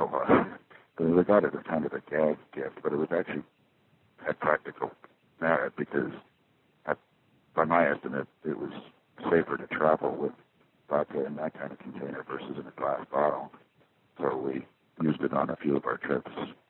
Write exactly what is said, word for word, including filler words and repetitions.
So uh, we got it as kind of a gag gift, but it was actually had practical merit because, at, by my estimate, it was safer to travel with vodka in that kind of container versus in a glass bottle. So we used it on a few of our trips